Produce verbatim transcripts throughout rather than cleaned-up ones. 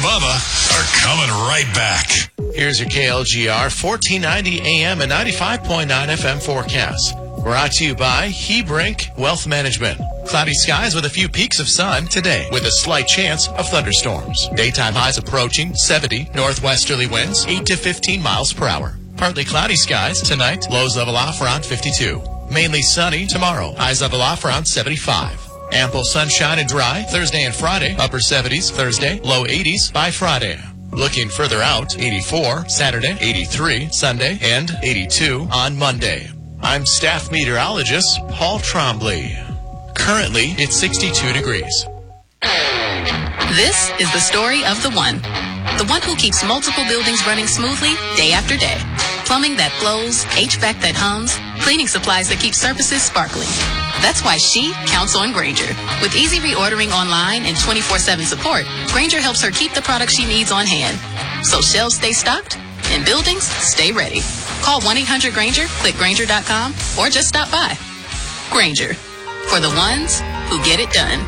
Bubba are coming right back. Here's your K L G R fourteen ninety A M and ninety-five point nine F M forecast. Brought to you by Hebrink Wealth Management. Cloudy skies with a few peaks of sun today with a slight chance of thunderstorms. Daytime highs approaching seventy, northwesterly winds eight to fifteen miles per hour. Partly cloudy skies tonight, lows level off around fifty-two. Mainly sunny tomorrow, highs level off around seventy-five. Ample sunshine and dry Thursday and Friday, upper seventies Thursday, low eighties by Friday. Looking further out, eighty-four Saturday, eighty-three Sunday, and eighty-two on Monday. I'm staff meteorologist Paul Trombley. Currently, it's sixty-two degrees. This is the story of the one. The one who keeps multiple buildings running smoothly day after day. Plumbing that flows, H V A C that hums, cleaning supplies that keep surfaces sparkling. That's why she counts on Grainger. With easy reordering online and twenty-four seven support, Grainger helps her keep the products she needs on hand. So shelves stay stocked and buildings stay ready. Call one eight hundred Grainger, click Grainger dot com, or just stop by. Grainger, for the ones who get it done.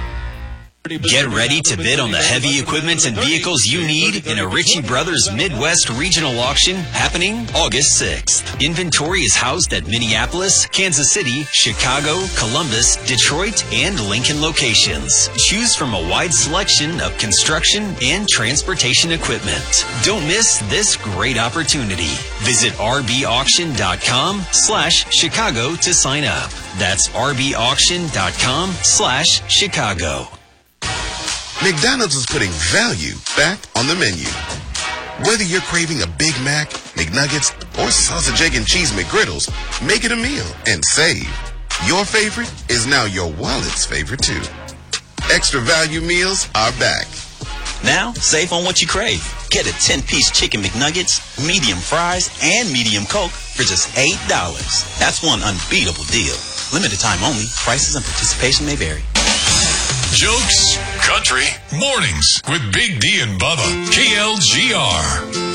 Get ready to bid on the heavy equipment and vehicles you need in a Ritchie Brothers Midwest Regional Auction happening August sixth. Inventory is housed at Minneapolis, Kansas City, Chicago, Columbus, Detroit, and Lincoln locations. Choose from a wide selection of construction and transportation equipment. Don't miss this great opportunity. Visit r b auction dot com slash Chicago to sign up. That's r b auction dot com slash Chicago. McDonald's is putting value back on the menu. Whether you're craving a Big Mac, McNuggets, or sausage, egg, and cheese McGriddles, make it a meal and save. Your favorite is now your wallet's favorite too. Extra value meals are back. Now, save on what you crave. Get a ten-piece chicken McNuggets, medium fries, and medium Coke for just eight dollars. That's one unbeatable deal. Limited time only. Prices and participation may vary. Jokes, country, mornings with Big D and Bubba. K L G R.